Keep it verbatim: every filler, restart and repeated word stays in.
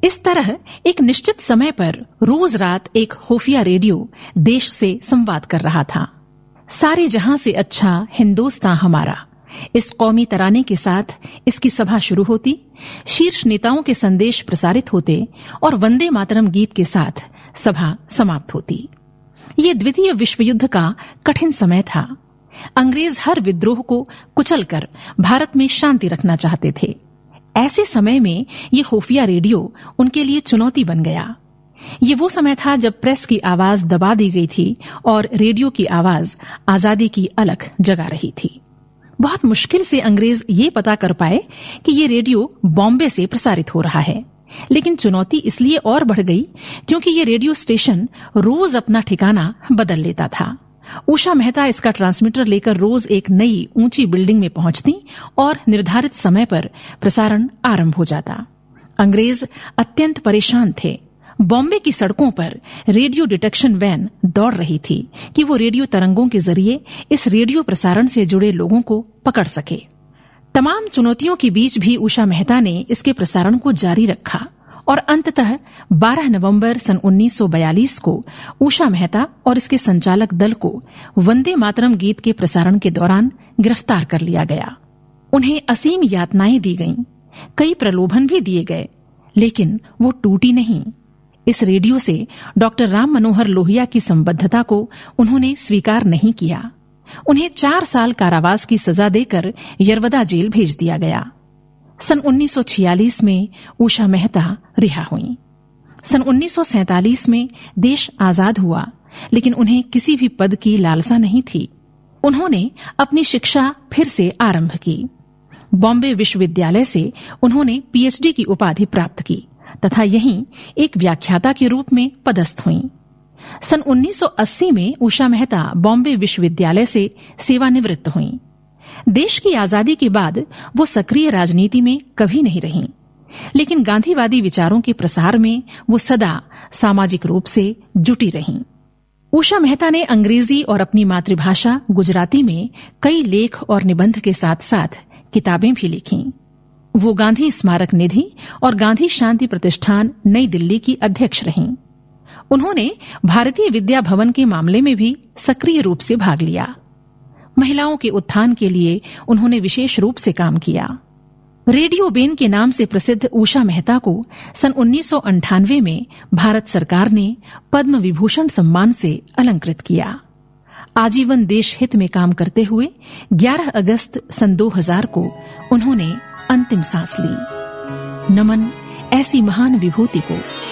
इस तरह एक निश्चित समय पर रोज रात एक खुफिया रेडियो देश से संवाद कर रहा था। सारे जहां से अच्छा हिंदुस्तान हमारा, इस कौमी तराने के साथ इसकी सभा शुरू होती, शीर्ष नेताओं के संदेश प्रसारित होते और वंदे मातरम गीत के साथ सभा समाप्त होती। ये द्वितीय विश्व युद्ध का कठिन समय था। अंग्रेज हर विद्रोह को कुचलकर भारत में शांति रखना चाहते थे। ऐसे समय में ये खुफिया रेडियो उनके लिए चुनौती बन गया। ये वो समय था जब प्रेस की आवाज दबा दी गई थी और रेडियो की आवाज आजादी की अलख जगा रही थी। बहुत मुश्किल से अंग्रेज ये पता कर पाए कि ये रेडियो बॉम्बे से प्रसारित हो रहा है, लेकिन चुनौती इसलिए और बढ़ गई क्योंकि ये रेडियो स्टेशन रोज अपना ठिकाना बदल लेता था। उषा मेहता इसका ट्रांसमीटर लेकर रोज एक नई ऊंची बिल्डिंग में पहुंचती और निर्धारित समय पर प्रसारण आरंभ हो जाता। अंग्रेज अत्यंत परेशान थे। बॉम्बे की सड़कों पर रेडियो डिटेक्शन वैन दौड़ रही थी कि वो रेडियो तरंगों के जरिए इस रेडियो प्रसारण से जुड़े लोगों को पकड़ सके। तमाम चुनौतियों के बीच भी उषा मेहता ने इसके प्रसारण को जारी रखा और अंततः बारह नवंबर सन उन्नीस सौ बयालीस को उषा मेहता और इसके संचालक दल को वंदे मातरम गीत के प्रसारण के दौरान गिरफ्तार कर लिया गया। उन्हें असीम यातनाएं दी गईं, कई प्रलोभन भी दिए गए, लेकिन वो टूटी नहीं। इस रेडियो से डॉक्टर राम मनोहर लोहिया की संबद्धता को उन्होंने स्वीकार नहीं किया। उन्हें चार साल कारावास की सजा देकर यरवदा जेल भेज दिया गया। सन उन्नीस सौ छियालीस में उषा मेहता रिहा हुई। सन उन्नीस सौ सैंतालीस में देश आजाद हुआ, लेकिन उन्हें किसी भी पद की लालसा नहीं थी। उन्होंने अपनी शिक्षा फिर से आरंभ की। बॉम्बे विश्वविद्यालय से उन्होंने पीएचडी की उपाधि प्राप्त की तथा यहीं एक व्याख्याता के रूप में पदस्थ हुईं। सन उन्नीस सौ अस्सी में उषा मेहता बॉम्बे विश्वविद्यालय से सेवानिवृत्त हुईं। देश की आजादी के बाद वो सक्रिय राजनीति में कभी नहीं रहीं, लेकिन गांधीवादी विचारों के प्रसार में वो सदा सामाजिक रूप से जुटी रहीं। उषा मेहता ने अंग्रेजी और अपनी मातृभाषा गुजराती में कई लेख और निबंध के साथ साथ किताबें भी लिखीं। वो गांधी स्मारक निधि और गांधी शांति प्रतिष्ठान नई दिल्ली की अध्यक्ष रहीं। उन्होंने भारतीय विद्या भवन के मामले में भी सक्रिय रूप से भाग लिया। महिलाओं के उत्थान के लिए उन्होंने विशेष रूप से काम किया। रेडियो बेन के नाम से प्रसिद्ध उषा मेहता को सन उन्नीस सौ अंठानवे में भारत सरकार ने पद्म विभूषण सम्मान से अलंकृत किया। आजीवन देश हित में काम करते हुए ग्यारह अगस्त सन दो हज़ार को उन्होंने अंतिम सांस ली। नमन ऐसी महान विभूति को।